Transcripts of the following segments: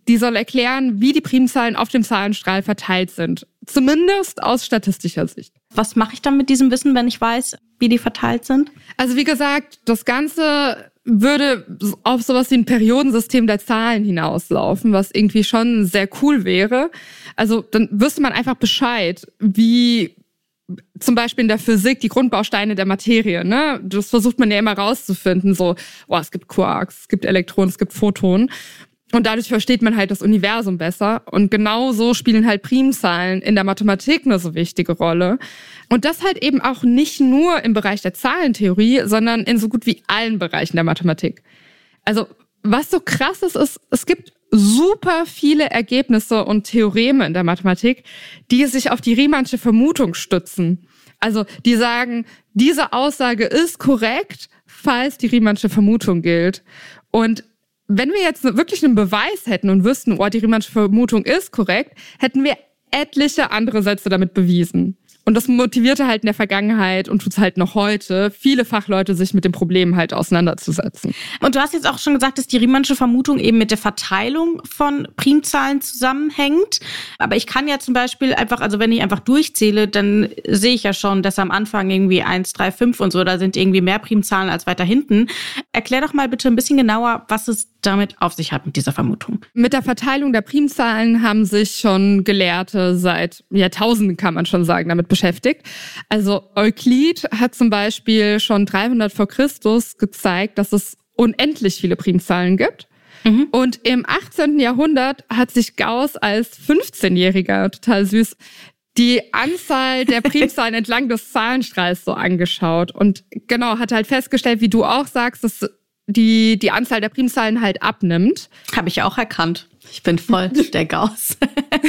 die soll erklären, wie die Primzahlen auf dem Zahlenstrahl verteilt sind. Zumindest aus statistischer Sicht. Was mache ich dann mit diesem Wissen, wenn ich weiß, wie die verteilt sind? Also wie gesagt, das Ganze würde auf sowas wie ein Periodensystem der Zahlen hinauslaufen, was irgendwie schon sehr cool wäre. Also dann wüsste man einfach Bescheid, wie zum Beispiel in der Physik die Grundbausteine der Materie, ne? Das versucht man ja immer rauszufinden, so, es gibt Quarks, es gibt Elektronen, es gibt Photonen. Und dadurch versteht man halt das Universum besser. Und genau so spielen halt Primzahlen in der Mathematik eine so wichtige Rolle. Und das halt eben auch nicht nur im Bereich der Zahlentheorie, sondern in so gut wie allen Bereichen der Mathematik. Also was so krass ist, es gibt super viele Ergebnisse und Theoreme in der Mathematik, die sich auf die Riemannsche Vermutung stützen. Also die sagen, diese Aussage ist korrekt, falls die Riemannsche Vermutung gilt. Und wenn wir jetzt wirklich einen Beweis hätten und wüssten, die Riemannsche Vermutung ist korrekt, hätten wir etliche andere Sätze damit bewiesen. Und das motivierte halt in der Vergangenheit und tut's halt noch heute, viele Fachleute sich mit dem Problem halt auseinanderzusetzen. Und du hast jetzt auch schon gesagt, dass die Riemannsche Vermutung eben mit der Verteilung von Primzahlen zusammenhängt. Aber ich kann ja zum Beispiel einfach, also wenn ich einfach durchzähle, dann sehe ich ja schon, dass am Anfang irgendwie 1, 3, 5 und so, da sind irgendwie mehr Primzahlen als weiter hinten. Erklär doch mal bitte ein bisschen genauer, was es damit auf sich hat mit dieser Vermutung. Mit der Verteilung der Primzahlen haben sich schon Gelehrte seit Jahrtausenden, kann man schon sagen, damit beschäftigt. Also Euklid hat zum Beispiel schon 300 vor Christus gezeigt, dass es unendlich viele Primzahlen gibt. Mhm. Und im 18. Jahrhundert hat sich Gauss als 15-Jähriger, total süß, die Anzahl der Primzahlen entlang des Zahlenstrahls so angeschaut. Und genau, hat halt festgestellt, wie du auch sagst, dass die Anzahl der Primzahlen halt abnimmt. Habe ich auch erkannt. Ich bin voll der Gauss.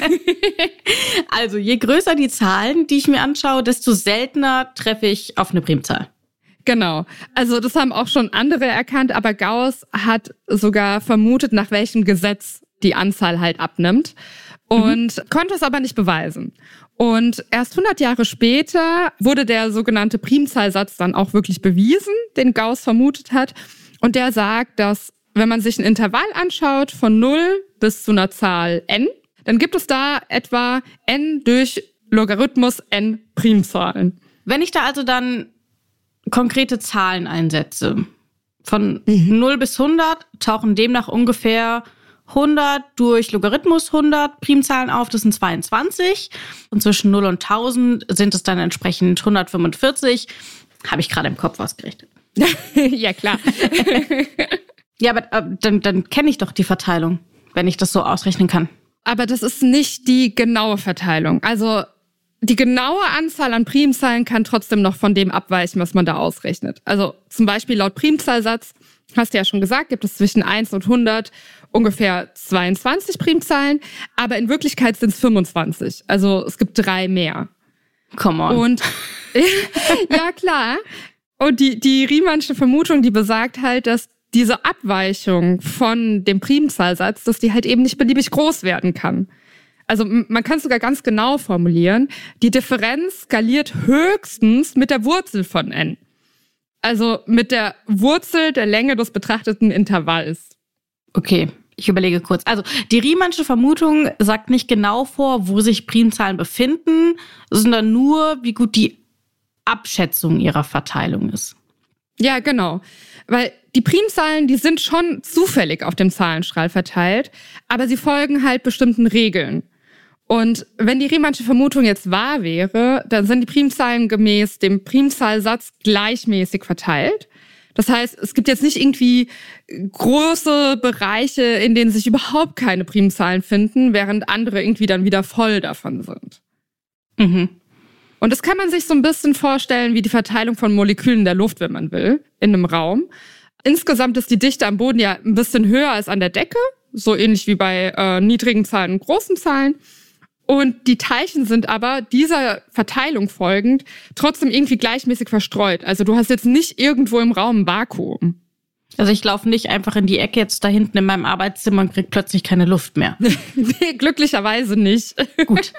Also je größer die Zahlen, die ich mir anschaue, desto seltener treffe ich auf eine Primzahl. Genau. Also das haben auch schon andere erkannt, aber Gauss hat sogar vermutet, nach welchem Gesetz die Anzahl halt abnimmt und konnte es aber nicht beweisen. Und erst 100 Jahre später wurde der sogenannte Primzahlsatz dann auch wirklich bewiesen, den Gauss vermutet hat. Und der sagt, dass wenn man sich ein Intervall anschaut von 0 bis zu einer Zahl n, dann gibt es da etwa n durch Logarithmus n Primzahlen. Wenn ich da also dann konkrete Zahlen einsetze, von 0 bis 100 tauchen demnach ungefähr 100 durch Logarithmus 100 Primzahlen auf, das sind 22. Und zwischen 0 und 1000 sind es dann entsprechend 145. Habe ich gerade im Kopf ausgerechnet. Ja, klar. Ja, aber dann kenne ich doch die Verteilung, wenn ich das so ausrechnen kann. Aber das ist nicht die genaue Verteilung. Also die genaue Anzahl an Primzahlen kann trotzdem noch von dem abweichen, was man da ausrechnet. Also zum Beispiel laut Primzahlsatz, hast du ja schon gesagt, gibt es zwischen 1 und 100 ungefähr 22 Primzahlen, aber in Wirklichkeit sind es 25. Also es gibt 3 mehr. Come on. Und ja, klar. Und die Riemannsche Vermutung, die besagt halt, dass diese Abweichung von dem Primzahlsatz, dass die halt eben nicht beliebig groß werden kann. Also man kann es sogar ganz genau formulieren. Die Differenz skaliert höchstens mit der Wurzel von n. Also mit der Wurzel der Länge des betrachteten Intervalls. Okay, ich überlege kurz. Also die Riemannsche Vermutung sagt nicht genau vor, wo sich Primzahlen befinden, sondern nur, wie gut die Abschätzung ihrer Verteilung ist. Ja, genau. Weil die Primzahlen, die sind schon zufällig auf dem Zahlenstrahl verteilt, aber sie folgen halt bestimmten Regeln. Und wenn die Riemannsche Vermutung jetzt wahr wäre, dann sind die Primzahlen gemäß dem Primzahlsatz gleichmäßig verteilt. Das heißt, es gibt jetzt nicht irgendwie große Bereiche, in denen sich überhaupt keine Primzahlen finden, während andere irgendwie dann wieder voll davon sind. Mhm. Und das kann man sich so ein bisschen vorstellen wie die Verteilung von Molekülen in der Luft, wenn man will, in einem Raum. Insgesamt ist die Dichte am Boden ja ein bisschen höher als an der Decke, so ähnlich wie bei niedrigen Zahlen und großen Zahlen. Und die Teilchen sind aber dieser Verteilung folgend trotzdem irgendwie gleichmäßig verstreut. Also du hast jetzt nicht irgendwo im Raum ein Vakuum. Also ich laufe nicht einfach in die Ecke jetzt da hinten in meinem Arbeitszimmer und krieg plötzlich keine Luft mehr. Nee, glücklicherweise nicht. Gut.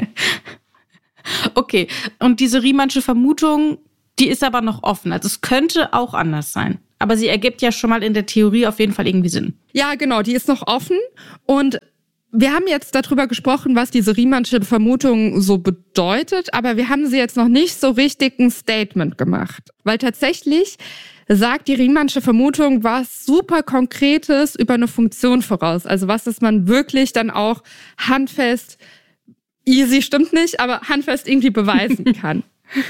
Okay, und diese Riemannsche Vermutung, die ist aber noch offen. Also es könnte auch anders sein. aber sie ergibt ja schon mal in der Theorie auf jeden Fall irgendwie Sinn. Ja, genau, die ist noch offen. Und wir haben jetzt darüber gesprochen, was diese Riemannsche Vermutung so bedeutet, aber wir haben sie jetzt noch nicht so richtig ein Statement gemacht. Weil tatsächlich sagt die Riemannsche Vermutung was super Konkretes über eine Funktion voraus. Also was, das man wirklich dann auch handfest, easy stimmt nicht, aber handfest irgendwie beweisen kann.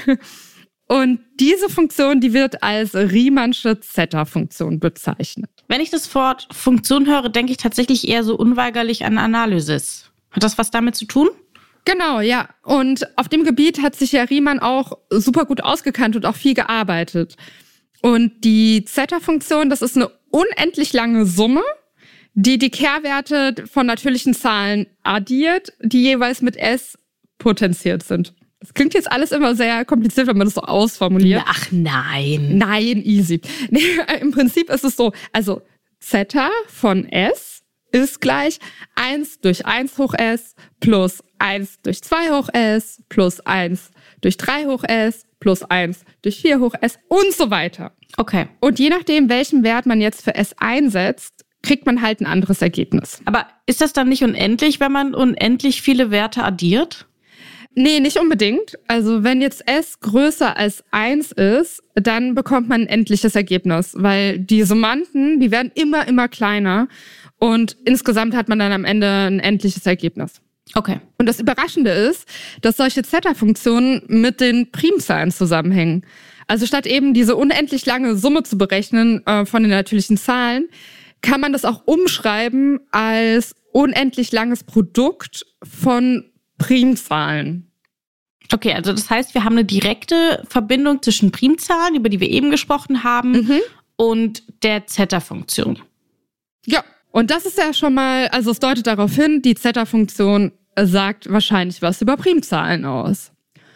Und diese Funktion, die wird als Riemannsche Zeta-Funktion bezeichnet. Wenn ich das Wort Funktion höre, denke ich tatsächlich eher so unweigerlich an Analysis. Hat das was damit zu tun? Genau, ja. Und auf dem Gebiet hat sich ja Riemann auch super gut ausgekannt und auch viel gearbeitet. Und die Zeta-Funktion, das ist eine unendlich lange Summe, die die Kehrwerte von natürlichen Zahlen addiert, die jeweils mit S potenziert sind. Das klingt jetzt alles immer sehr kompliziert, wenn man das so ausformuliert. Ach nein. Nein, easy. Nee, im Prinzip ist es so, also Zeta von S ist gleich 1 durch 1 hoch S plus 1 durch 2 hoch S plus 1 durch 3 hoch S plus 1 durch 4 hoch S und so weiter. Okay. Und je nachdem, welchen Wert man jetzt für S einsetzt, kriegt man halt ein anderes Ergebnis. Aber ist das dann nicht unendlich, wenn man unendlich viele Werte addiert? Nee, nicht unbedingt. Also wenn jetzt S größer als 1 ist, dann bekommt man ein endliches Ergebnis, weil die Summanden, die werden immer kleiner und insgesamt hat man dann am Ende ein endliches Ergebnis. Okay. Und das Überraschende ist, dass solche Zeta-Funktionen mit den Primzahlen zusammenhängen. Also statt eben diese unendlich lange Summe zu berechnen von den natürlichen Zahlen, kann man das auch umschreiben als unendlich langes Produkt von Primzahlen. Okay, also das heißt, wir haben eine direkte Verbindung zwischen Primzahlen, über die wir eben gesprochen haben, und der Zeta-Funktion. Ja, und das ist ja schon mal, also es deutet darauf hin, die Zeta-Funktion sagt wahrscheinlich was über Primzahlen aus.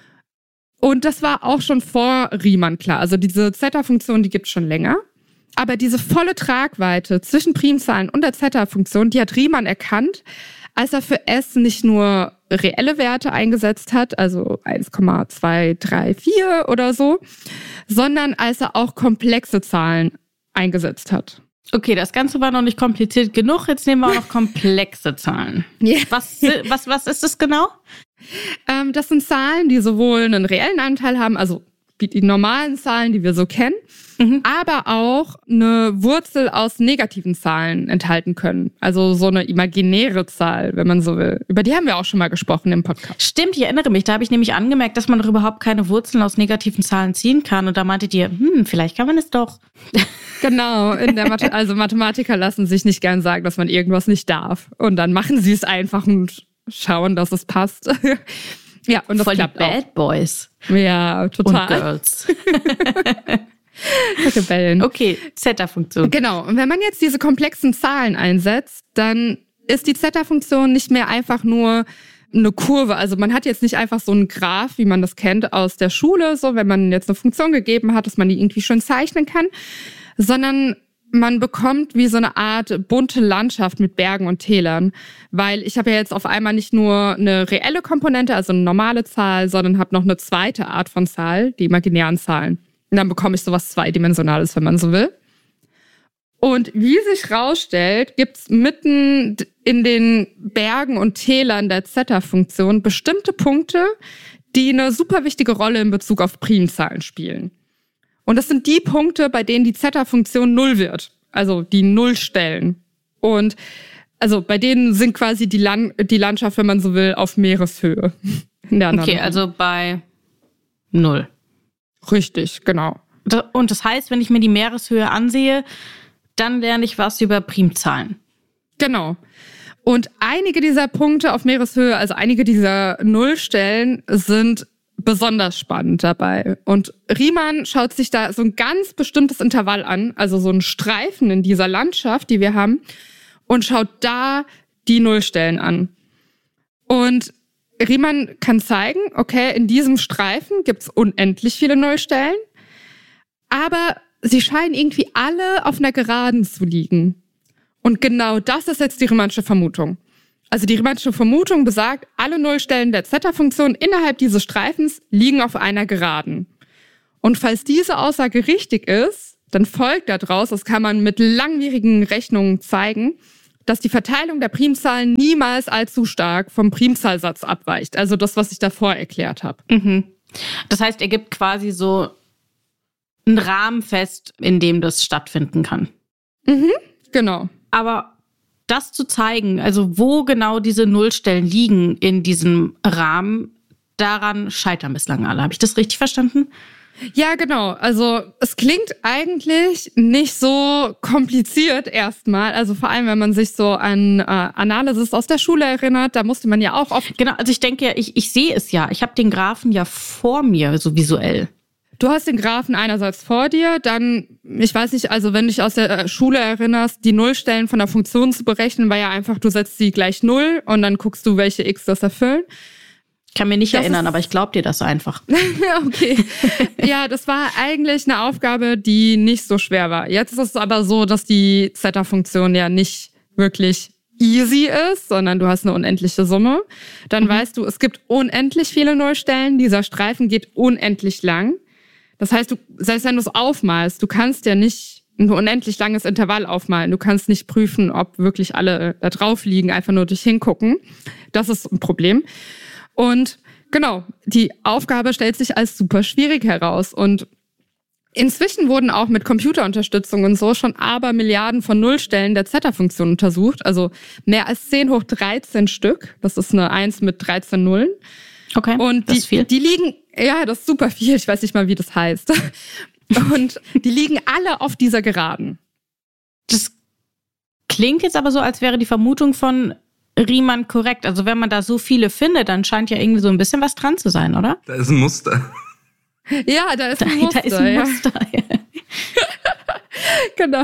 Und das war auch schon vor Riemann klar. Also diese Zeta-Funktion, die gibt es schon länger. Aber diese volle Tragweite zwischen Primzahlen und der Zeta-Funktion, die hat Riemann erkannt, als er für S nicht nur reelle Werte eingesetzt hat, also 1,234 oder so, sondern als er auch komplexe Zahlen eingesetzt hat. Okay, das Ganze war noch nicht kompliziert genug, jetzt nehmen wir auch noch komplexe Zahlen. Yeah. Was ist das genau? Das sind Zahlen, die sowohl einen reellen Anteil haben, also wie die normalen Zahlen, die wir so kennen, aber auch eine Wurzel aus negativen Zahlen enthalten können. Also so eine imaginäre Zahl, wenn man so will. Über die haben wir auch schon mal gesprochen im Podcast. Stimmt, ich erinnere mich. Da habe ich nämlich angemerkt, dass man doch überhaupt keine Wurzeln aus negativen Zahlen ziehen kann. Und da meintet ihr, vielleicht kann man es doch. Genau, in der also Mathematiker lassen sich nicht gern sagen, dass man irgendwas nicht darf. Und dann machen sie es einfach und schauen, dass es passt. Ja, und das voll klappt die Bad Boys. Ja, total. Und Girls. Rebellen. Okay, Zeta-Funktion. Genau, und wenn man jetzt diese komplexen Zahlen einsetzt, dann ist die Zeta-Funktion nicht mehr einfach nur eine Kurve. Also man hat jetzt nicht einfach so einen Graph, wie man das kennt aus der Schule, so wenn man jetzt eine Funktion gegeben hat, dass man die irgendwie schön zeichnen kann, sondern man bekommt wie so eine Art bunte Landschaft mit Bergen und Tälern, weil ich habe ja jetzt auf einmal nicht nur eine reelle Komponente, also eine normale Zahl, sondern habe noch eine zweite Art von Zahl, die imaginären Zahlen. Und dann bekomme ich sowas Zweidimensionales, wenn man so will. Und wie sich rausstellt, gibt's mitten in den Bergen und Tälern der Zeta-Funktion bestimmte Punkte, die eine super wichtige Rolle in Bezug auf Primzahlen spielen. Und das sind die Punkte, bei denen die Zeta-Funktion 0 wird. Also die Nullstellen. Und also bei denen sind quasi die Landschaft, wenn man so will, auf Meereshöhe. Okay, also bei 0. Richtig, genau. Und das heißt, wenn ich mir die Meereshöhe ansehe, dann lerne ich was über Primzahlen. Genau. Und einige dieser Punkte auf Meereshöhe, also einige dieser Nullstellen, sind besonders spannend dabei. Und Riemann schaut sich da so ein ganz bestimmtes Intervall an, also so einen Streifen in dieser Landschaft, die wir haben, und schaut da die Nullstellen an. Und Riemann kann zeigen, okay, in diesem Streifen gibt's unendlich viele Nullstellen, aber sie scheinen irgendwie alle auf einer Geraden zu liegen. Und genau das ist jetzt die Riemannsche Vermutung. Also die Riemannsche Vermutung besagt, alle Nullstellen der Zeta-Funktion innerhalb dieses Streifens liegen auf einer Geraden. Und falls diese Aussage richtig ist, dann folgt daraus, das kann man mit langwierigen Rechnungen zeigen, dass die Verteilung der Primzahlen niemals allzu stark vom Primzahlsatz abweicht. Also das, was ich davor erklärt habe. Mhm. Das heißt, er gibt quasi so einen Rahmen fest, in dem das stattfinden kann. Mhm, genau. Aber das zu zeigen, also wo genau diese Nullstellen liegen in diesem Rahmen, daran scheitern bislang alle. Habe ich das richtig verstanden? Ja, genau. Also es klingt eigentlich nicht so kompliziert erstmal. Also vor allem, wenn man sich so an Analysis aus der Schule erinnert, da musste man ja auch oft... Genau, also ich denke ja, ich sehe es ja. Ich habe den Graphen ja vor mir, so visuell. Du hast den Graphen einerseits vor dir, dann, ich weiß nicht, also wenn du dich aus der Schule erinnerst, die Nullstellen von der Funktion zu berechnen, war ja einfach, du setzt sie gleich 0 und dann guckst du, welche x das erfüllen. Ich kann mir nicht erinnern, aber ich glaube dir das einfach. Okay. Ja, das war eigentlich eine Aufgabe, die nicht so schwer war. Jetzt ist es aber so, dass die Zeta-Funktion ja nicht wirklich easy ist, sondern du hast eine unendliche Summe. Dann weißt du, es gibt unendlich viele Nullstellen. Dieser Streifen geht unendlich lang. Das heißt, selbst wenn du es aufmalst, du kannst ja nicht ein unendlich langes Intervall aufmalen. Du kannst nicht prüfen, ob wirklich alle da drauf liegen, einfach nur durch hingucken. Das ist ein Problem. Und genau, die Aufgabe stellt sich als super schwierig heraus. Und inzwischen wurden auch mit Computerunterstützung und so schon Abermilliarden von Nullstellen der Zeta-Funktion untersucht. Also mehr als 10 hoch 13 Stück. Das ist eine 1 mit 13 Nullen. Okay, und das ist viel. Die liegen, ja, das ist super viel. Ich weiß nicht mal, wie das heißt. Und die liegen alle auf dieser Geraden. Das klingt jetzt aber so, als wäre die Vermutung von Riemann korrekt. Also wenn man da so viele findet, dann scheint ja irgendwie so ein bisschen was dran zu sein, oder? Da ist ein Muster. Ja, da ist ein Muster. Da ist ein Muster. Ja. Genau.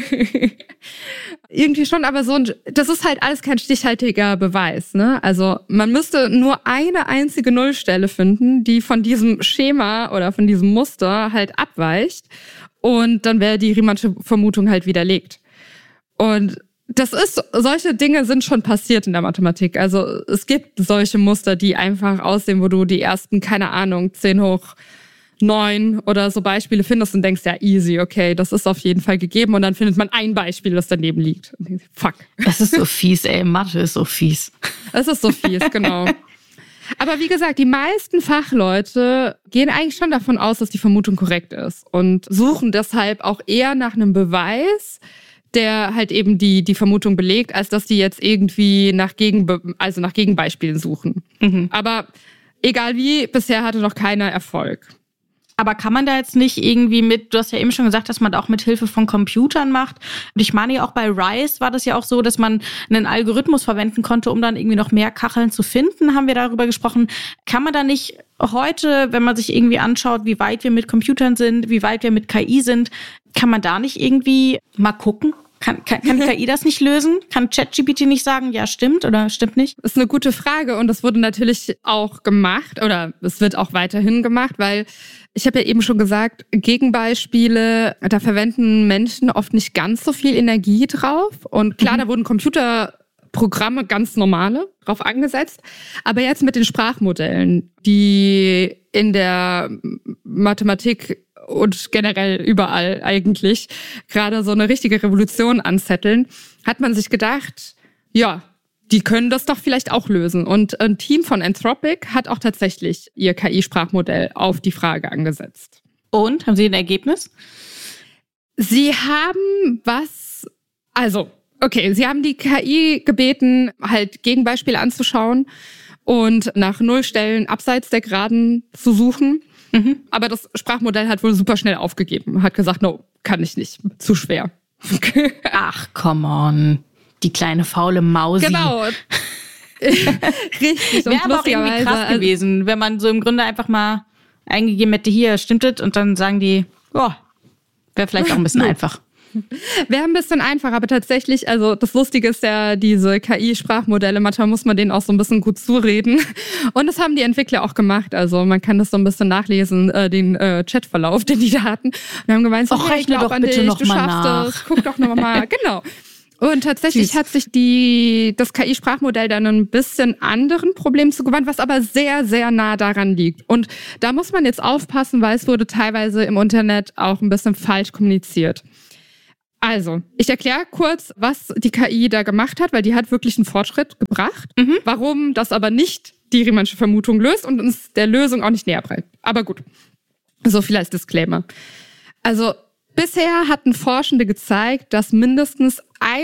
Irgendwie schon, aber das ist halt alles kein stichhaltiger Beweis, ne? Also man müsste nur eine einzige Nullstelle finden, die von diesem Schema oder von diesem Muster halt abweicht, und dann wäre die Riemannsche Vermutung halt widerlegt. Und solche Dinge sind schon passiert in der Mathematik. Also es gibt solche Muster, die einfach aussehen, wo du die ersten, keine Ahnung, 10 hoch 9 oder so Beispiele findest und denkst, ja, easy, okay, das ist auf jeden Fall gegeben, und dann findet man ein Beispiel, das daneben liegt. Und denkst, fuck. Es ist so fies, ey, Mathe ist so fies. Es ist so fies, genau. Aber wie gesagt, die meisten Fachleute gehen eigentlich schon davon aus, dass die Vermutung korrekt ist und suchen deshalb auch eher nach einem Beweis, der halt eben die Vermutung belegt, als dass die jetzt irgendwie nach Gegenbeispielen suchen. Mhm. Aber egal wie, bisher hatte noch keiner Erfolg. Aber kann man da jetzt nicht irgendwie du hast ja eben schon gesagt, dass man da auch mit Hilfe von Computern macht. Und ich meine ja auch bei Rice war das ja auch so, dass man einen Algorithmus verwenden konnte, um dann irgendwie noch mehr Kacheln zu finden, haben wir darüber gesprochen. Kann man da nicht heute, wenn man sich irgendwie anschaut, wie weit wir mit Computern sind, wie weit wir mit KI sind, kann man da nicht irgendwie mal gucken? Kann KI das nicht lösen? Kann ChatGPT nicht sagen, ja, stimmt oder stimmt nicht? Das ist eine gute Frage, und das wurde natürlich auch gemacht oder es wird auch weiterhin gemacht, weil ich habe ja eben schon gesagt, Gegenbeispiele, da verwenden Menschen oft nicht ganz so viel Energie drauf. Und klar, da wurden Computerprogramme, ganz normale, drauf angesetzt. Aber jetzt mit den Sprachmodellen, die in der Mathematik und generell überall eigentlich gerade so eine richtige Revolution anzetteln, hat man sich gedacht, ja, die können das doch vielleicht auch lösen. Und ein Team von Anthropic hat auch tatsächlich ihr KI-Sprachmodell auf die Frage angesetzt. Und? Haben Sie ein Ergebnis? Sie haben Sie haben die KI gebeten, halt Gegenbeispiele anzuschauen und nach Nullstellen abseits der Geraden zu suchen. Mhm. Aber das Sprachmodell hat wohl super schnell aufgegeben. Hat gesagt, no, kann ich nicht. Zu schwer. Ach, come on. Die kleine faule Mausi. Genau. Richtig. Wäre aber auch irgendwie krass gewesen, wenn man so im Grunde einfach mal eingegeben hätte, hier, stimmt das? Und dann sagen die, wäre vielleicht auch ein bisschen einfach. Wäre ein bisschen einfach, aber tatsächlich, also das Lustige ist ja, diese KI-Sprachmodelle, manchmal muss man denen auch so ein bisschen gut zureden. Und das haben die Entwickler auch gemacht. Also man kann das so ein bisschen nachlesen, den Chatverlauf, den die da hatten. Wir haben gemeint, rechne doch bitte noch mal nach. Das, guck doch noch mal. Genau. Und tatsächlich hat sich das KI-Sprachmodell dann ein bisschen anderen Problemen zugewandt, was aber sehr, sehr nah daran liegt. Und da muss man jetzt aufpassen, weil es wurde teilweise im Internet auch ein bisschen falsch kommuniziert. Also, ich erkläre kurz, was die KI da gemacht hat, weil die hat wirklich einen Fortschritt gebracht. Warum das aber nicht die Riemannsche Vermutung löst und uns der Lösung auch nicht näher bringt. Aber gut, so viel als Disclaimer. Also, bisher hatten Forschende gezeigt, dass mindestens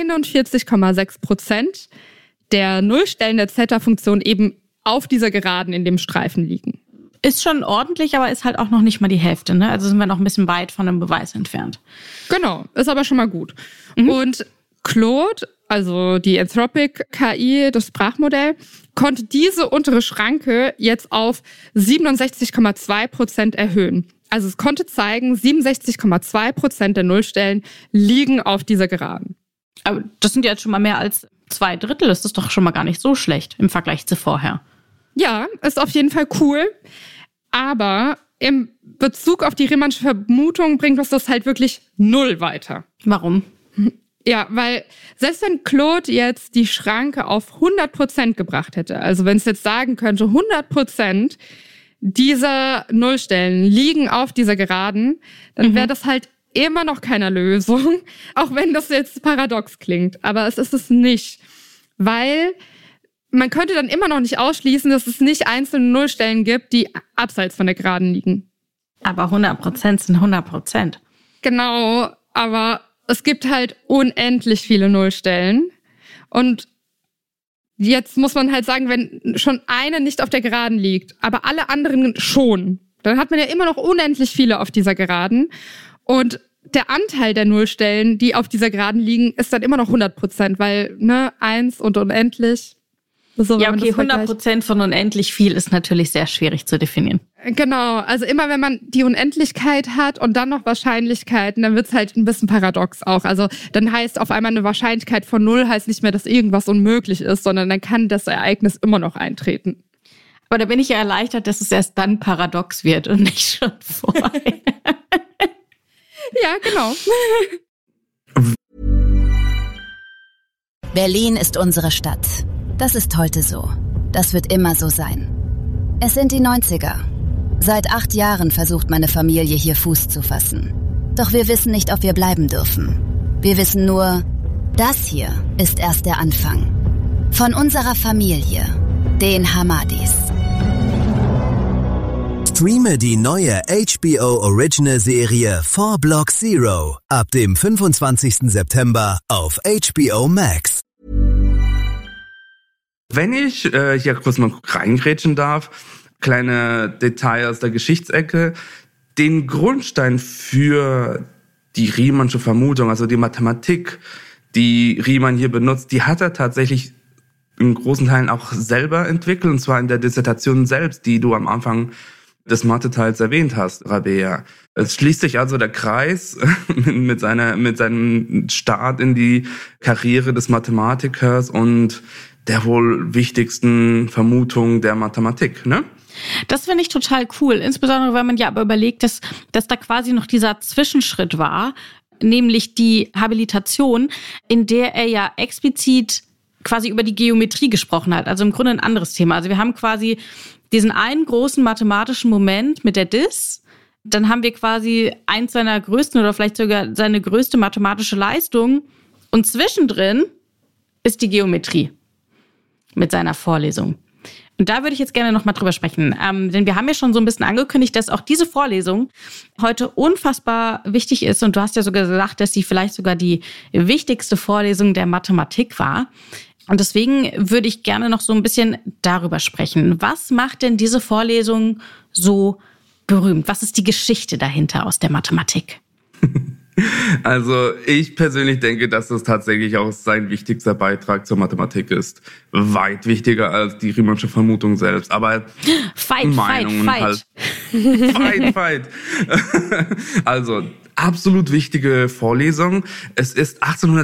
41,6% der Nullstellen der Zeta-Funktion eben auf dieser Geraden in dem Streifen liegen. Ist schon ordentlich, aber ist halt auch noch nicht mal die Hälfte, ne? Also sind wir noch ein bisschen weit von einem Beweis entfernt. Genau, ist aber schon mal gut. Und Claude, also die Anthropic-KI, das Sprachmodell, konnte diese untere Schranke jetzt auf 67,2% erhöhen. Also es konnte zeigen, 67,2% der Nullstellen liegen auf dieser Geraden. Aber das sind jetzt schon mal mehr als 2/3. Das ist doch schon mal gar nicht so schlecht im Vergleich zu vorher. Ja, ist auf jeden Fall cool. Aber im Bezug auf die Riemannsche Vermutung bringt uns das halt wirklich null weiter. Warum? Ja, weil selbst wenn Claude jetzt die Schranke auf 100% gebracht hätte, also wenn es jetzt sagen könnte, 100% dieser Nullstellen liegen auf dieser Geraden, dann wäre das halt immer noch keine Lösung, auch wenn das jetzt paradox klingt. Aber es ist es nicht, weil man könnte dann immer noch nicht ausschließen, dass es nicht einzelne Nullstellen gibt, die abseits von der Geraden liegen. Aber 100% sind 100%. Genau, aber es gibt halt unendlich viele Nullstellen. Und jetzt muss man halt sagen, wenn schon eine nicht auf der Geraden liegt, aber alle anderen schon, dann hat man ja immer noch unendlich viele auf dieser Geraden. Und der Anteil der Nullstellen, die auf dieser Geraden liegen, ist dann immer noch 100%, weil 1 und unendlich. So, ja, okay, 100% von unendlich viel ist natürlich sehr schwierig zu definieren. Genau, also immer wenn man die Unendlichkeit hat und dann noch Wahrscheinlichkeiten, dann wird's halt ein bisschen paradox auch. Also dann heißt auf einmal eine Wahrscheinlichkeit von 0 heißt nicht mehr, dass irgendwas unmöglich ist, sondern dann kann das Ereignis immer noch eintreten. Aber da bin ich ja erleichtert, dass es erst dann paradox wird und nicht schon vorher. Ja, genau. Berlin ist unsere Stadt. Das ist heute so. Das wird immer so sein. Es sind die 90er. Seit 8 Jahren versucht meine Familie hier Fuß zu fassen. Doch wir wissen nicht, ob wir bleiben dürfen. Wir wissen nur, das hier ist erst der Anfang. Von unserer Familie, den Hamadis. Streame die neue HBO Original Serie 4 Block Zero ab dem 25. September auf HBO Max. Wenn ich hier kurz mal reingrätschen darf, kleine Detail aus der Geschichtsecke, den Grundstein für die Riemannsche Vermutung, also die Mathematik, die Riemann hier benutzt, die hat er tatsächlich in großen Teilen auch selber entwickelt, und zwar in der Dissertation selbst, die du am Anfang des Mathe-Teils erwähnt hast, Rabea. Es schließt sich also der Kreis mit seinem Start in die Karriere des Mathematikers und der wohl wichtigsten Vermutung der Mathematik, ne? Das finde ich total cool, insbesondere weil man ja aber überlegt, dass da quasi noch dieser Zwischenschritt war, nämlich die Habilitation, in der er ja explizit quasi über die Geometrie gesprochen hat, also im Grunde ein anderes Thema. Also wir haben quasi diesen einen großen mathematischen Moment mit der Dis, dann haben wir quasi eins seiner größten oder vielleicht sogar seine größte mathematische Leistung und zwischendrin ist die Geometrie mit seiner Vorlesung. Und da würde ich jetzt gerne noch mal drüber sprechen, denn wir haben ja schon so ein bisschen angekündigt, dass auch diese Vorlesung heute unfassbar wichtig ist. Und du hast ja sogar gesagt, dass sie vielleicht sogar die wichtigste Vorlesung der Mathematik war. Und deswegen würde ich gerne noch so ein bisschen darüber sprechen. Was macht denn diese Vorlesung so berühmt? Was ist die Geschichte dahinter aus der Mathematik? Also ich persönlich denke, dass das tatsächlich auch sein wichtigster Beitrag zur Mathematik ist. Weit wichtiger als die Riemannsche Vermutung selbst. Aber Meinungen halt. Fight. Also absolut wichtige Vorlesung. Es ist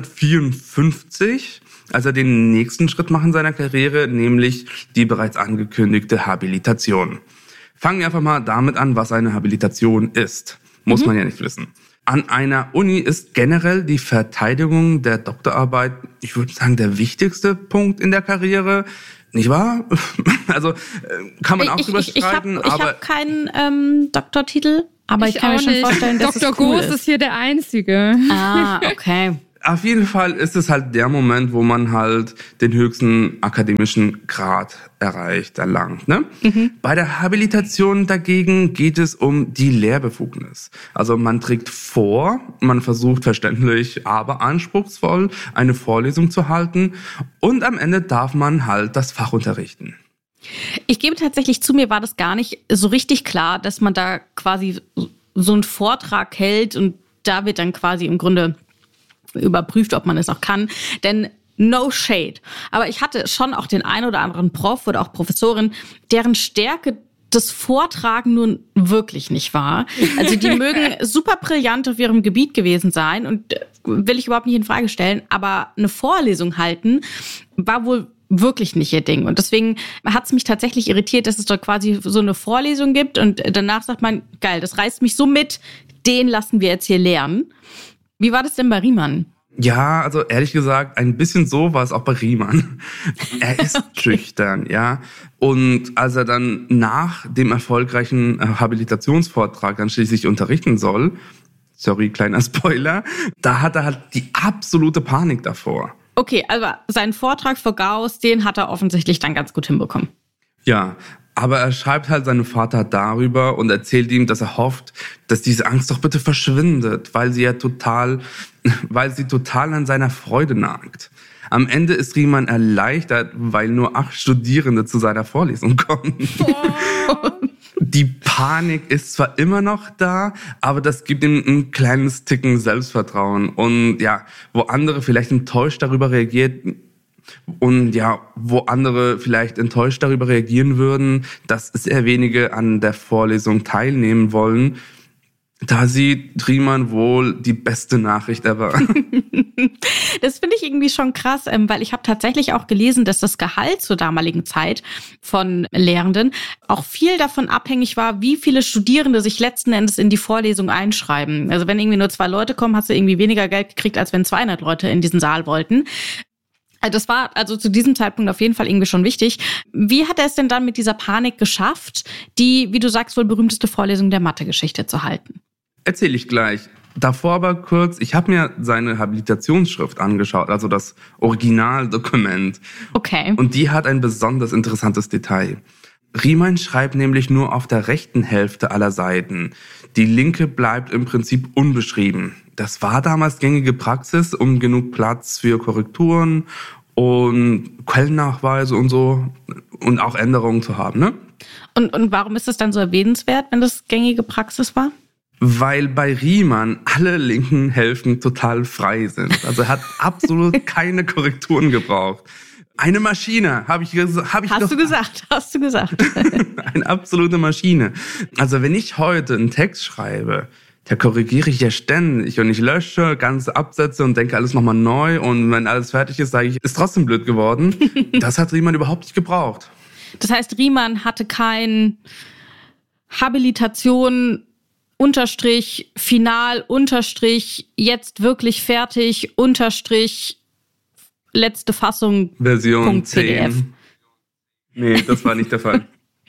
1854, als er den nächsten Schritt macht in seiner Karriere, nämlich die bereits angekündigte Habilitation. Fangen wir einfach mal damit an, was eine Habilitation ist. Muss man ja nicht wissen. An einer Uni ist generell die Verteidigung der Doktorarbeit, ich würde sagen, der wichtigste Punkt in der Karriere. Nicht wahr? Also kann man auch drüber streiten. Ich habe keinen Doktortitel, aber ich kann mir schon vorstellen, dass Dr. es cool Goos ist hier der Einzige. Ah, okay. Auf jeden Fall ist es halt der Moment, wo man halt den höchsten akademischen Grad erlangt. Ne? Bei der Habilitation dagegen geht es um die Lehrbefugnis. Also man trägt vor, man versucht verständlich, aber anspruchsvoll eine Vorlesung zu halten und am Ende darf man halt das Fach unterrichten. Ich gebe tatsächlich zu, mir war das gar nicht so richtig klar, dass man da quasi so einen Vortrag hält und da wird dann quasi im Grunde überprüft, ob man es auch kann, denn no shade. Aber ich hatte schon auch den einen oder anderen Prof oder auch Professorin, deren Stärke das Vortragen nun wirklich nicht war. Also die mögen super brillant auf ihrem Gebiet gewesen sein und will ich überhaupt nicht in Frage stellen, aber eine Vorlesung halten war wohl wirklich nicht ihr Ding. Und deswegen hat es mich tatsächlich irritiert, dass es dort quasi so eine Vorlesung gibt und danach sagt man, geil, das reißt mich so mit, den lassen wir jetzt hier lernen. Wie war das denn bei Riemann? Ja, also ehrlich gesagt, ein bisschen so war es auch bei Riemann. Er ist schüchtern, ja. Und als er dann nach dem erfolgreichen Habilitationsvortrag dann schließlich unterrichten soll, sorry, kleiner Spoiler, da hat er halt die absolute Panik davor. Okay, also seinen Vortrag vor Gauss, den hat er offensichtlich dann ganz gut hinbekommen. Ja, aber er schreibt halt seinem Vater darüber und erzählt ihm, dass er hofft, dass diese Angst doch bitte verschwindet, weil sie total an seiner Freude nagt. Am Ende ist Riemann erleichtert, weil nur 8 Studierende zu seiner Vorlesung kommen. Oh. Die Panik ist zwar immer noch da, aber das gibt ihm ein kleines Ticken Selbstvertrauen. Und ja, wo andere vielleicht enttäuscht darüber reagieren würden, dass sehr wenige an der Vorlesung teilnehmen wollen, da sieht Riemann wohl die beste Nachricht ever. Das finde ich irgendwie schon krass, weil ich habe tatsächlich auch gelesen, dass das Gehalt zur damaligen Zeit von Lehrenden auch viel davon abhängig war, wie viele Studierende sich letzten Endes in die Vorlesung einschreiben. Also wenn irgendwie nur 2 Leute kommen, hast du irgendwie weniger Geld gekriegt, als wenn 200 Leute in diesen Saal wollten. Das war also zu diesem Zeitpunkt auf jeden Fall irgendwie schon wichtig. Wie hat er es denn dann mit dieser Panik geschafft, die, wie du sagst, wohl berühmteste Vorlesung der Mathegeschichte zu halten? Erzähle ich gleich. Davor aber kurz, ich habe mir seine Habilitationsschrift angeschaut, also das Originaldokument. Okay. Und die hat ein besonders interessantes Detail. Riemann schreibt nämlich nur auf der rechten Hälfte aller Seiten. Die linke bleibt im Prinzip unbeschrieben. Das war damals gängige Praxis, um genug Platz für Korrekturen und Quellennachweise und so und auch Änderungen zu haben, ne? Und warum ist das dann so erwähnenswert, wenn das gängige Praxis war? Weil bei Riemann alle linken Hälften total frei sind. Also er hat absolut keine Korrekturen gebraucht. Eine Maschine, Hast du gesagt. Eine absolute Maschine. Also wenn ich heute einen Text schreibe, da korrigiere ich ja ständig und ich lösche ganze Absätze und denke alles nochmal neu und wenn alles fertig ist, sage ich, ist trotzdem blöd geworden. Das hat Riemann überhaupt nicht gebraucht. Das heißt, Riemann hatte kein Habilitation _ final _ jetzt wirklich fertig _ letzte Fassung Version .pdf. 10. Nee, das war nicht der Fall.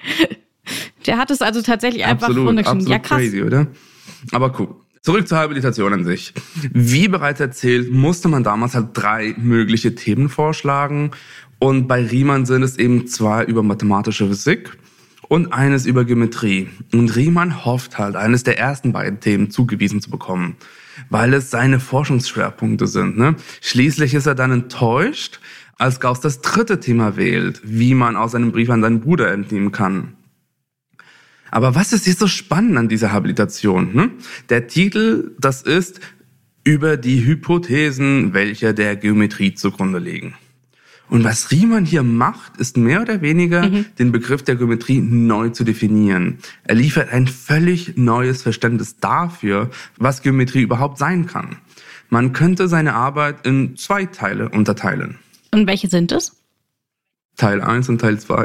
Der hat es also tatsächlich einfach runtergeschrieben. Ja, krass. Crazy, oder? Aber cool. Zurück zur Habilitation an sich. Wie bereits erzählt, musste man damals halt 3 mögliche Themen vorschlagen. Und bei Riemann sind es eben 2 über mathematische Physik und eines über Geometrie. Und Riemann hofft halt, eines der ersten beiden Themen zugewiesen zu bekommen, weil es seine Forschungsschwerpunkte sind. Ne? Schließlich ist er dann enttäuscht, als Gauss das 3. Thema wählt, wie man aus einem Brief an seinen Bruder entnehmen kann. Aber was ist jetzt so spannend an dieser Habilitation? Ne? Der Titel, das ist über die Hypothesen, welche der Geometrie zugrunde liegen. Und was Riemann hier macht, ist mehr oder weniger den Begriff der Geometrie neu zu definieren. Er liefert ein völlig neues Verständnis dafür, was Geometrie überhaupt sein kann. Man könnte seine Arbeit in 2 Teile unterteilen. Und welche sind es? Teil 1 und Teil 2.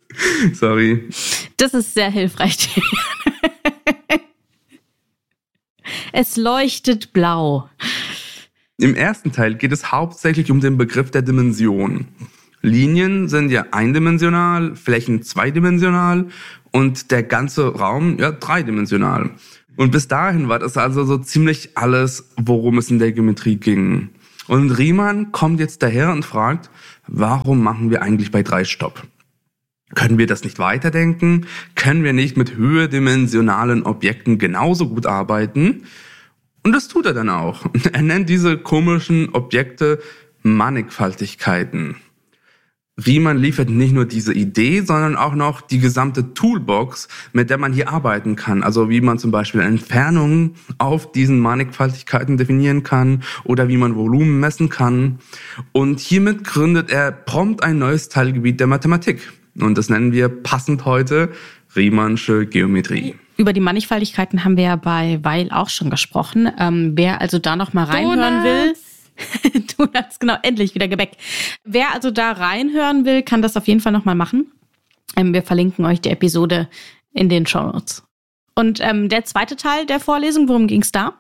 Sorry. Das ist sehr hilfreich. Es leuchtet blau. Im ersten Teil geht es hauptsächlich um den Begriff der Dimension. Linien sind ja eindimensional, Flächen zweidimensional und der ganze Raum ja dreidimensional. Und bis dahin war das also so ziemlich alles, worum es in der Geometrie ging. Und Riemann kommt jetzt daher und fragt, warum machen wir eigentlich bei 3 Stopp? Können wir das nicht weiterdenken? Können wir nicht mit höherdimensionalen Objekten genauso gut arbeiten? Und das tut er dann auch. Er nennt diese komischen Objekte Mannigfaltigkeiten. Riemann liefert nicht nur diese Idee, sondern auch noch die gesamte Toolbox, mit der man hier arbeiten kann. Also wie man zum Beispiel Entfernungen auf diesen Mannigfaltigkeiten definieren kann oder wie man Volumen messen kann. Und hiermit gründet er prompt ein neues Teilgebiet der Mathematik. Und das nennen wir passend heute Riemannsche Geometrie. Über die Mannigfaltigkeiten haben wir ja bei Weil auch schon gesprochen. Wer also da noch mal reinhören will... Donuts, genau, endlich wieder Gebäck. Wer also da reinhören will, kann das auf jeden Fall nochmal machen. Wir verlinken euch die Episode in den Shownotes. Und der zweite Teil der Vorlesung, worum ging es da?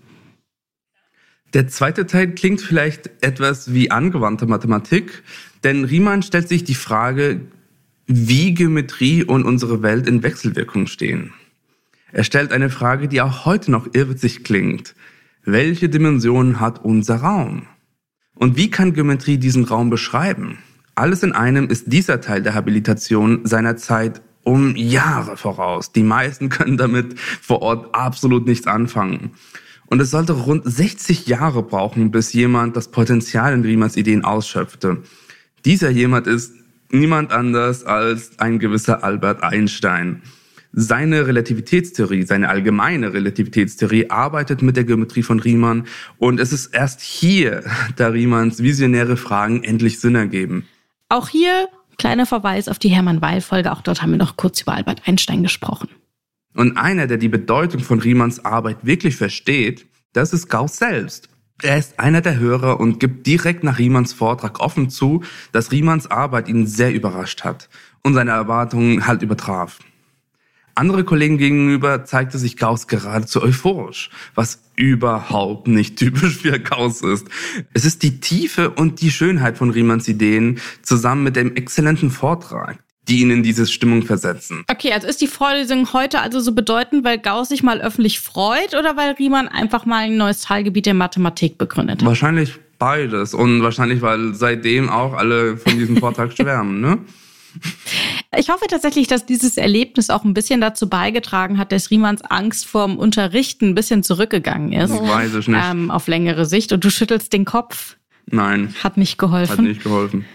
Der zweite Teil klingt vielleicht etwas wie angewandte Mathematik, denn Riemann stellt sich die Frage, wie Geometrie und unsere Welt in Wechselwirkung stehen. Er stellt eine Frage, die auch heute noch irrwitzig klingt. Welche Dimension hat unser Raum? Und wie kann Geometrie diesen Raum beschreiben? Alles in einem ist dieser Teil der Habilitation seiner Zeit um Jahre voraus. Die meisten können damit vor Ort absolut nichts anfangen. Und es sollte rund 60 Jahre brauchen, bis jemand das Potenzial in Riemanns Ideen ausschöpfte. Dieser jemand ist niemand anders als ein gewisser Albert Einstein. Seine Relativitätstheorie, seine allgemeine Relativitätstheorie arbeitet mit der Geometrie von Riemann und es ist erst hier, da Riemanns visionäre Fragen endlich Sinn ergeben. Auch hier kleiner Verweis auf die Hermann-Weil-Folge, auch dort haben wir noch kurz über Albert Einstein gesprochen. Und einer, der die Bedeutung von Riemanns Arbeit wirklich versteht, das ist Gauß selbst. Er ist einer der Hörer und gibt direkt nach Riemanns Vortrag offen zu, dass Riemanns Arbeit ihn sehr überrascht hat und seine Erwartungen halt übertraf. Andere Kollegen gegenüber zeigte sich Gauß geradezu euphorisch, was überhaupt nicht typisch für Gauß ist. Es ist die Tiefe und die Schönheit von Riemanns Ideen zusammen mit dem exzellenten Vortrag, die ihn in diese Stimmung versetzen. Okay, also ist die Vorlesung heute also so bedeutend, weil Gauß sich mal öffentlich freut oder weil Riemann einfach mal ein neues Teilgebiet der Mathematik begründet hat? Wahrscheinlich beides und wahrscheinlich, weil seitdem auch alle von diesem Vortrag schwärmen, ne? Ich hoffe tatsächlich, dass dieses Erlebnis auch ein bisschen dazu beigetragen hat, dass Riemanns Angst vorm Unterrichten ein bisschen zurückgegangen ist. Weiß ich nicht. Auf längere Sicht. Und du schüttelst den Kopf. Nein. Hat nicht geholfen. Hat nicht geholfen.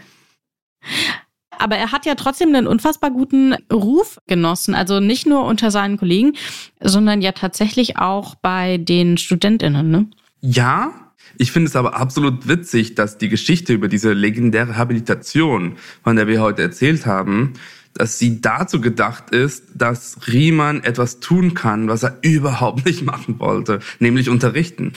Aber er hat ja trotzdem einen unfassbar guten Ruf genossen. Also nicht nur unter seinen Kollegen, sondern ja tatsächlich auch bei den StudentInnen, ne? Ja. Ich finde es aber absolut witzig, dass die Geschichte über diese legendäre Habilitation, von der wir heute erzählt haben, dass sie dazu gedacht ist, dass Riemann etwas tun kann, was er überhaupt nicht machen wollte, nämlich unterrichten.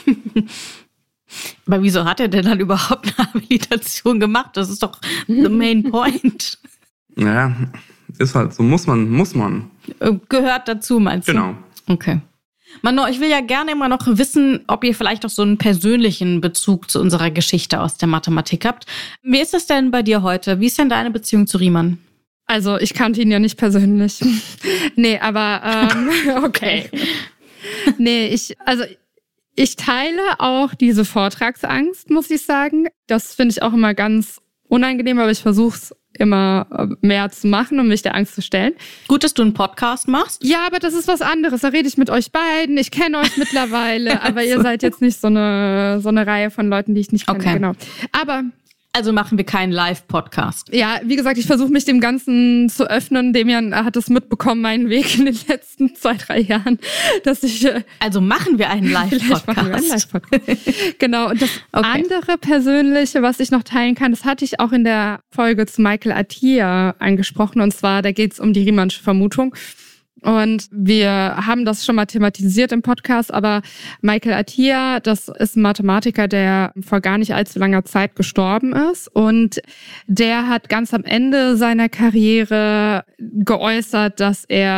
Aber wieso hat er denn dann überhaupt eine Habilitation gemacht? Das ist doch the main point. Ja, ist halt so, muss man. Gehört dazu, meinst du? Genau. Okay. Manu, ich will ja gerne immer noch wissen, ob ihr vielleicht auch so einen persönlichen Bezug zu unserer Geschichte aus der Mathematik habt. Wie ist das denn bei dir heute? Wie ist denn deine Beziehung zu Riemann? Also, ich kannte ihn ja nicht persönlich. Nee, aber okay. Nee, ich teile auch diese Vortragsangst, muss ich sagen. Das finde ich auch immer ganz unangenehm, aber ich versuche es immer mehr zu machen, um mich der Angst zu stellen. Gut, dass du einen Podcast machst. Ja, aber das ist was anderes. Da rede ich mit euch beiden. Ich kenne euch mittlerweile, aber ihr seid jetzt nicht so eine Reihe von Leuten, die ich nicht kenne. Okay. Genau. Aber also machen wir keinen Live-Podcast. ja, wie gesagt, ich versuche mich dem Ganzen zu öffnen. Demian hat es mitbekommen, meinen Weg in den letzten 2-3 Jahren, dass ich... Also machen wir einen Live-Podcast. Machen wir einen Live-Podcast. Genau. Und das andere Persönliche, was ich noch teilen kann, das hatte ich auch in der Folge zu Michael Atiyah angesprochen. Und zwar, da geht es um die Riemannsche Vermutung. Und wir haben das schon mal thematisiert im Podcast, aber Michael Atiyah, das ist ein Mathematiker, der vor gar nicht allzu langer Zeit gestorben ist. Und der hat ganz am Ende seiner Karriere geäußert, dass er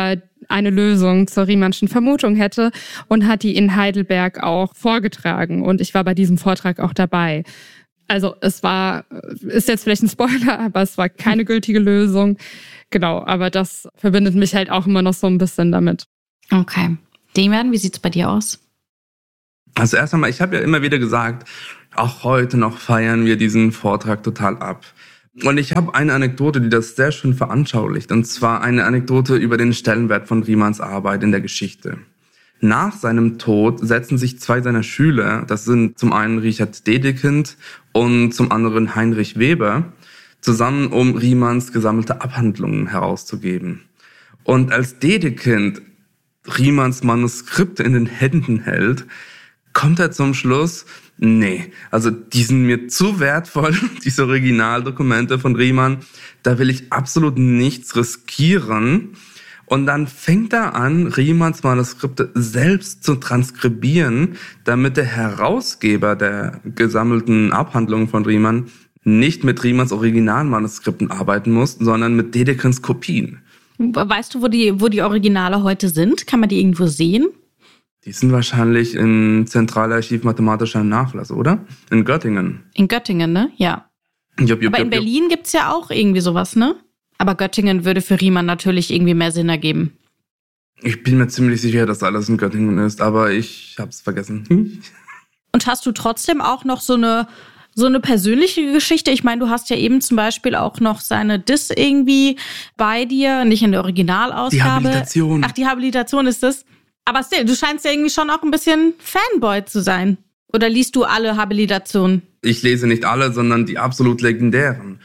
eine Lösung zur Riemannschen Vermutung hätte und hat die in Heidelberg auch vorgetragen. Und ich war bei diesem Vortrag auch dabei. Also ist jetzt vielleicht ein Spoiler, aber es war keine gültige Lösung. Genau, aber das verbindet mich halt auch immer noch so ein bisschen damit. Okay. Demian, wie sieht's bei dir aus? Also erst einmal, ich habe ja immer wieder gesagt, auch heute noch feiern wir diesen Vortrag total ab. Und ich habe eine Anekdote, die das sehr schön veranschaulicht. Und zwar eine Anekdote über den Stellenwert von Riemanns Arbeit in der Geschichte. Nach seinem Tod setzen sich 2 seiner Schüler, das sind zum einen Richard Dedekind und zum anderen Heinrich Weber, zusammen, um Riemanns gesammelte Abhandlungen herauszugeben. Und als Dedekind Riemanns Manuskripte in den Händen hält, kommt er zum Schluss, nee, also die sind mir zu wertvoll, diese Originaldokumente von Riemann, da will ich absolut nichts riskieren. Und dann fängt er an, Riemanns Manuskripte selbst zu transkribieren, damit der Herausgeber der gesammelten Abhandlungen von Riemann nicht mit Riemanns Originalmanuskripten arbeiten muss, sondern mit Dedekins Kopien. Weißt du, wo die Originale heute sind? Kann man die irgendwo sehen? Die sind wahrscheinlich im Zentralarchiv Mathematischer Nachlass, oder? In Göttingen. In Göttingen, ne? Ja. Aber in Berlin gibt's ja auch irgendwie sowas, ne? Aber Göttingen würde für Riemann natürlich irgendwie mehr Sinn ergeben. Ich bin mir ziemlich sicher, dass alles in Göttingen ist, aber ich hab's vergessen. Und hast du trotzdem auch noch so eine persönliche Geschichte? Ich meine, du hast ja eben zum Beispiel auch noch seine Diss irgendwie bei dir, nicht in der Originalausgabe. Die Habilitation. Ach, die Habilitation ist das. Aber still, du scheinst ja irgendwie schon auch ein bisschen Fanboy zu sein. Oder liest du alle Habilitationen? Ich lese nicht alle, sondern die absolut legendären.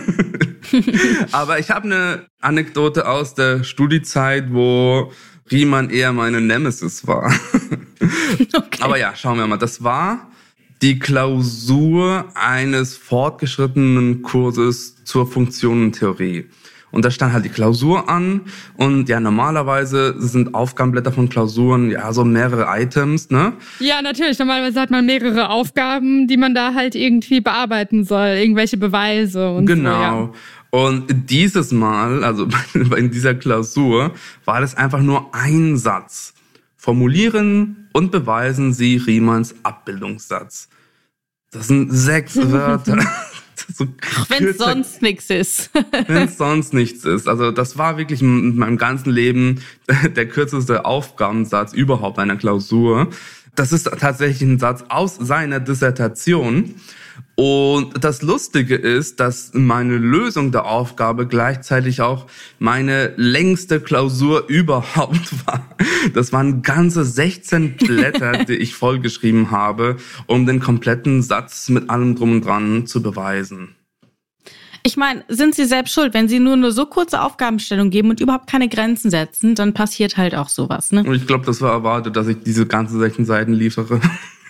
Aber ich habe eine Anekdote aus der Studiezeit, wo Riemann eher meine Nemesis war. Okay. Aber ja, schauen wir mal. Das war die Klausur eines fortgeschrittenen Kurses zur Funktionentheorie. Und da stand halt die Klausur an und ja, normalerweise sind Aufgabenblätter von Klausuren ja so mehrere Items, ne? Ja, natürlich. Normalerweise hat man mehrere Aufgaben, die man da halt irgendwie bearbeiten soll, irgendwelche Beweise und genau. So, ja. Und dieses Mal, also in dieser Klausur, war das einfach nur ein Satz. Formulieren und beweisen Sie Riemanns Abbildungssatz. Das sind 6 Wörter. So wenn es sonst nichts ist. Wenn es sonst nichts ist. Also das war wirklich in meinem ganzen Leben der kürzeste Aufgabensatz überhaupt einer Klausur. Das ist tatsächlich ein Satz aus seiner Dissertation. Und das Lustige ist, dass meine Lösung der Aufgabe gleichzeitig auch meine längste Klausur überhaupt war. Das waren ganze 16 Blätter, die ich vollgeschrieben habe, um den kompletten Satz mit allem drum und dran zu beweisen. Ich meine, sind Sie selbst schuld? Wenn Sie nur eine so kurze Aufgabenstellung geben und überhaupt keine Grenzen setzen, dann passiert halt auch sowas, ne? Und ich glaube, das war erwartet, dass ich diese ganzen 16 Seiten liefere.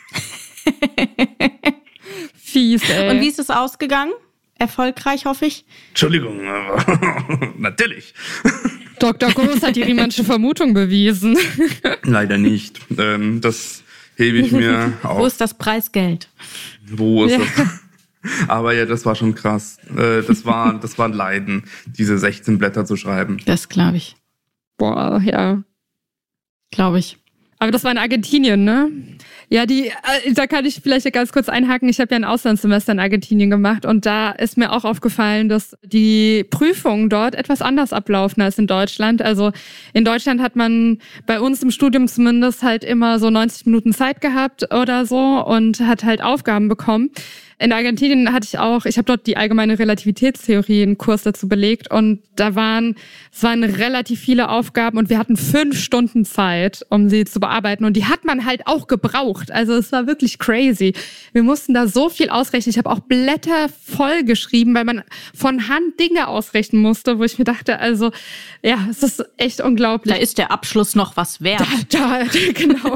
Fies, ey. Und wie ist es ausgegangen? Erfolgreich, hoffe ich? Entschuldigung, aber natürlich. Dr. Groß hat die Riemannsche Vermutung bewiesen. Leider nicht. Das hebe ich mir auf. Wo ist das Preisgeld? Wo ist das? Aber ja, das war schon krass. Das war ein Leiden, diese 16 Blätter zu schreiben. Das glaube ich. Boah, ja. Glaube ich. Aber das war in Argentinien, ne? Ja, da kann ich vielleicht ganz kurz einhaken. Ich habe ja ein Auslandssemester in Argentinien gemacht und da ist mir auch aufgefallen, dass die Prüfungen dort etwas anders ablaufen als in Deutschland. Also in Deutschland hat man bei uns im Studium zumindest halt immer so 90 Minuten Zeit gehabt oder so und hat halt Aufgaben bekommen. In Argentinien ich habe dort die allgemeine Relativitätstheorie einen Kurs dazu belegt und es waren relativ viele Aufgaben und wir hatten 5 Stunden Zeit, um sie zu bearbeiten und die hat man halt auch gebraucht. Also es war wirklich crazy. Wir mussten da so viel ausrechnen. Ich habe auch Blätter voll geschrieben, weil man von Hand Dinge ausrechnen musste, wo ich mir dachte, also ja, es ist echt unglaublich. Da ist der Abschluss noch was wert. Genau.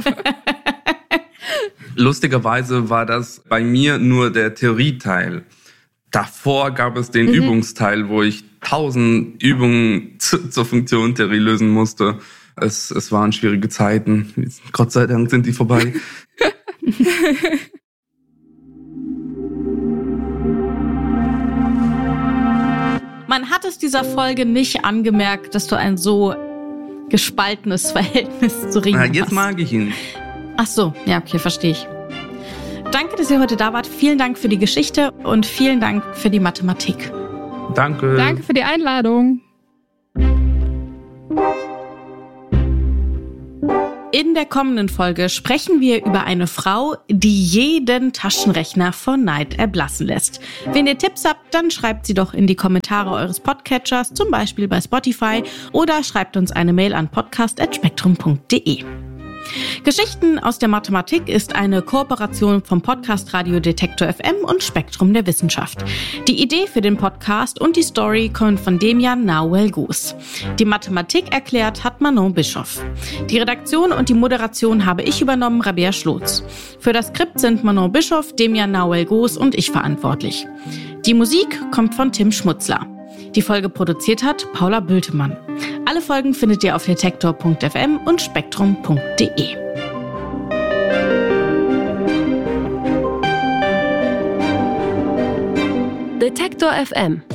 Lustigerweise war das bei mir nur der Theorieteil. Davor gab es den Übungsteil, wo ich 1000 Übungen zur Funktionentheorie lösen musste. Es waren schwierige Zeiten. Gott sei Dank sind die vorbei. Man hat es dieser Folge nicht angemerkt, dass du ein so gespaltenes Verhältnis zu Riemann hast. Jetzt mag ich ihn. Ach so, ja, okay, verstehe ich. Danke, dass ihr heute da wart. Vielen Dank für die Geschichte und vielen Dank für die Mathematik. Danke. Danke für die Einladung. In der kommenden Folge sprechen wir über eine Frau, die jeden Taschenrechner vor Neid erblassen lässt. Wenn ihr Tipps habt, dann schreibt sie doch in die Kommentare eures Podcatchers, zum Beispiel bei Spotify, oder schreibt uns eine Mail an podcast@spektrum.de. Geschichten aus der Mathematik ist eine Kooperation vom Podcast Radio Detektor FM und Spektrum der Wissenschaft. Die Idee für den Podcast und die Story kommen von Demian Nauel-Goos. Die Mathematik erklärt hat Manon Bischoff. Die Redaktion und die Moderation habe ich übernommen, Rabea Schlotz. Für das Skript sind Manon Bischoff, Demian Nauel-Goos und ich verantwortlich. Die Musik kommt von Tim Schmutzler. Die Folge produziert hat Paula Bültemann. Alle Folgen findet ihr auf detektor.fm und spektrum.de. Detektor FM.